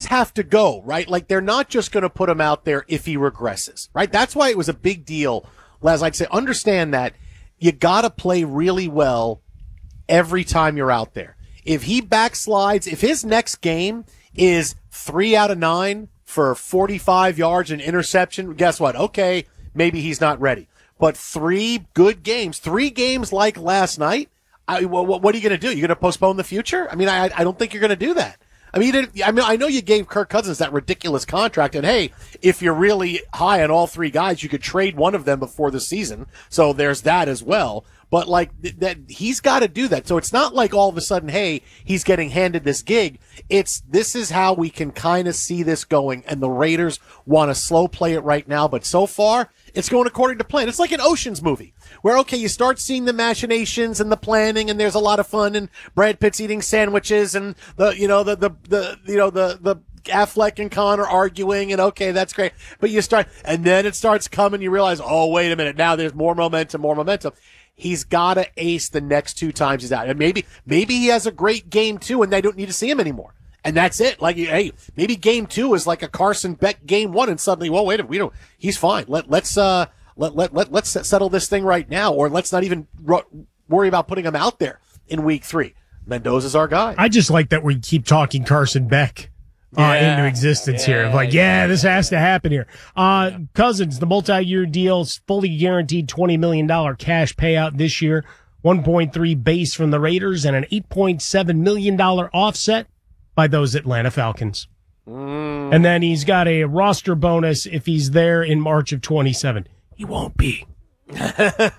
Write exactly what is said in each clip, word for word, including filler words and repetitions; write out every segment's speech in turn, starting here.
have to go, right? Like, they're not just going to put him out there if he regresses, right? That's why it was a big deal. As I'd say, understand that you got to play really well every time you're out there. If he backslides, if his next game is three out of nine for forty-five yards and interception, guess what? Okay, maybe he's not ready. But three good games, three games like last night, I, what, what are you going to do? You're going to postpone the future? I mean, I, I don't think you're going to do that. I mean, you didn't, I mean, I know you gave Kirk Cousins that ridiculous contract, and hey, if you're really high on all three guys, you could trade one of them before the season. So there's that as well. But like th- that, he's got to do that. So it's not like all of a sudden, hey, he's getting handed this gig. It's this is how we can kind of see this going, and the Raiders want to slow play it right now. But so far, it's going according to plan. It's like an Ocean's movie where, okay, you start seeing the machinations and the planning, and there's a lot of fun, and Brad Pitt's eating sandwiches, and the you know the the, the you know the the. Affleck and Connor arguing, and okay, that's great. But you start, and then it starts coming, you realize, oh, wait a minute, now there's more momentum, more momentum. He's got to ace the next two times he's out. And maybe, maybe he has a great game two and they don't need to see him anymore. And that's it. Like, hey, maybe game two is like a Carson Beck game one, and suddenly, well, wait a minute, we don't, he's fine. Let, let's, uh, let, let, let, let's settle this thing right now, or let's not even ro- worry about putting him out there in week three. Mendoza's our guy. I just like that we keep talking Carson Beck. Uh, yeah, into existence yeah, here. Like, yeah, this has to happen here. Uh, yeah. Cousins, the multi-year deal, fully guaranteed twenty million dollars cash payout this year, one point three base from the Raiders, and an eight point seven million dollars offset by those Atlanta Falcons. Mm. And then he's got a roster bonus if he's there in March of twenty-seven. He won't be. Because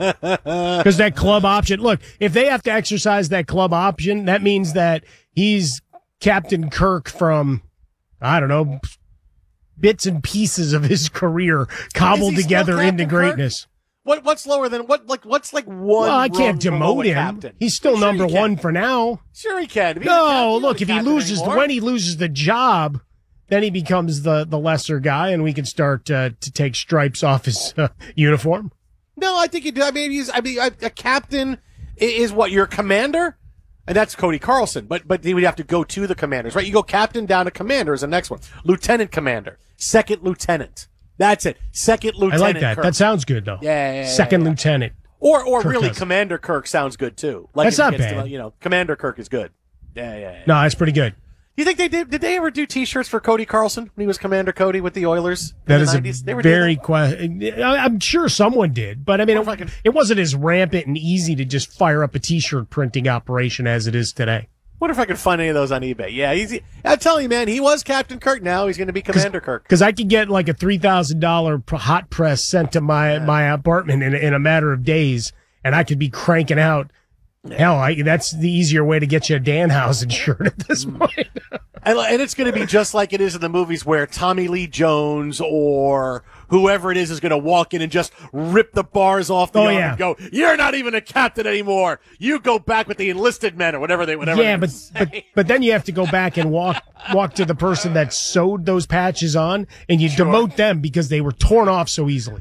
that club option, look, if they have to exercise that club option, that means that he's Captain Kirk from, I don't know, bits and pieces of his career cobbled together into greatness. Kirk? What what's lower than what? Like what's like one? Well, I can't demote him. Captain? He's still sure number he one for now. Sure he can. No, look, if he loses the, when he loses the job, then he becomes the the lesser guy, and we can start uh, to take stripes off his uh, uniform. No, I think he do. I mean, he's. I mean, a, a captain is what, your commander. And that's Cody Carlson, but but he would have to go to the commanders, right? You go captain down to commander is the next one. Lieutenant commander, second lieutenant. That's it. Second lieutenant. I like that. Kirk. That sounds good, though. Yeah, yeah, yeah second yeah. lieutenant. Or or Kirk really, does. Commander Kirk sounds good too. Like that's not bad. To, you know, Commander Kirk is good. Yeah, yeah, yeah. No, that's pretty good. You think they did? Did they ever do T-shirts for Cody Carlson when he was Commander Cody with the Oilers? That in is the nineties? a They were very question. I'm sure someone did, but I mean, it, can, it wasn't as rampant and easy to just fire up a T-shirt printing operation as it is today. Wonder if I could find any of those on eBay. Yeah, he's. I'm telling you, man, he was Captain Kirk. Now he's going to be Commander Kirk. Because I could get like a three thousand dollars hot press sent to my yeah. my apartment in in a matter of days, and I could be cranking out. Yeah. Hell, I, that's the easier way to get you a Danhausen shirt at this point. and, and it's going to be just like it is in the movies where Tommy Lee Jones or whoever it is is going to walk in and just rip the bars off the oh, arm yeah. and go, "You're not even a captain anymore. You go back with the enlisted men," or whatever they whatever. Yeah, but, but but then you have to go back and walk walk to the person that sewed those patches on, and you sure. demote them because they were torn off so easily.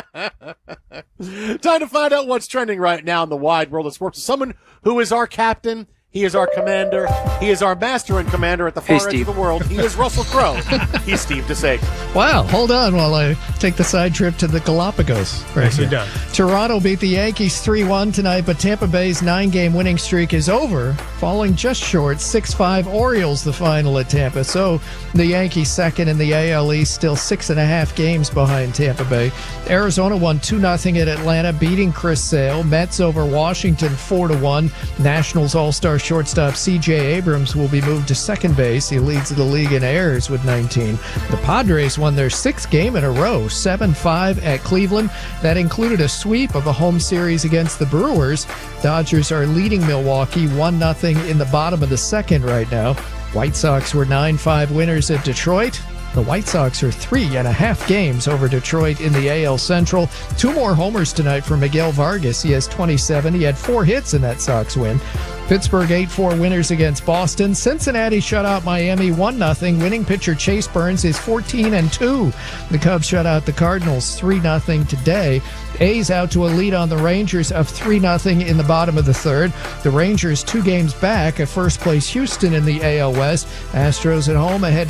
Time to find out what's trending right now in the wide world of sports. Someone who is our captain. He is our commander. He is our master and commander at the far hey, edge of the world. He is Russell Crowe. He's Steve DeSager. Wow, hold on while I take the side trip to the Galapagos. Right here. Done. Toronto beat the Yankees three one tonight, but Tampa Bay's nine-game winning streak is over, falling just short. six five Orioles the final at Tampa. So the Yankees second in the A L East, still six and a half games behind Tampa Bay. Arizona won two nothing at Atlanta, beating Chris Sale. Mets over Washington four to one. Nationals All-Star shortstop C J Abrams will be moved to second base. He leads the league in errors with nineteen. The Padres won their sixth game in a row, seven five at Cleveland. That included a sweep of a home series against the Brewers. Dodgers are leading Milwaukee one nothing in the bottom of the second right now. White Sox were nine five winners at Detroit. The White Sox are three and a half games over Detroit in the A L Central. Two more homers tonight for Miguel Vargas. He has twenty-seven. He had four hits in that Sox win. Pittsburgh eight four winners against Boston. Cincinnati shut out Miami one nothing. Winning pitcher Chase Burns is fourteen and two. The Cubs shut out the Cardinals three nothing today. A's out to a lead on the Rangers of three nothing in the bottom of the third. The Rangers two games back at first place Houston in the A L West. Astros at home ahead